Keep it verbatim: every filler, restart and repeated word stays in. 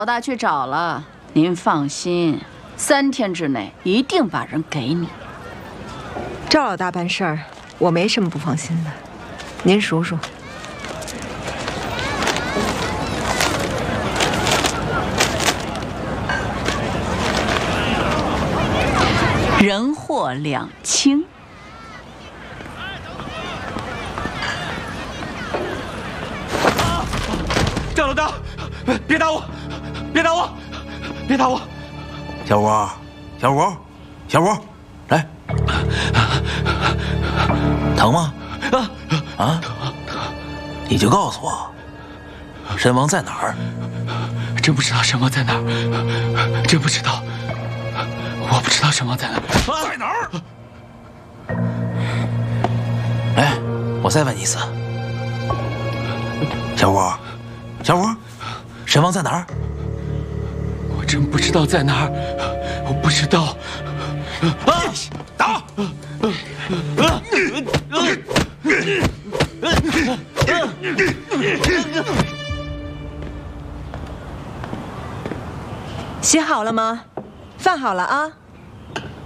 老大去找了，您放心，三天之内一定把人给你。 赵老大办事儿，我没什么不放心的，您数数。 人货两清。 赵老大，别打我！别打我！别打我！ 小五，小五，小五，来，疼吗？啊啊！你就告诉我，神王在哪儿？ 真不知道神王在哪儿，真不知道，我不知道神王在哪儿。 在哪儿？哎，我再问你一次，小五。 小五，神王在哪儿？ 我真不知道在哪儿，我不知道。 啊！打！ 洗好了吗？饭好了啊。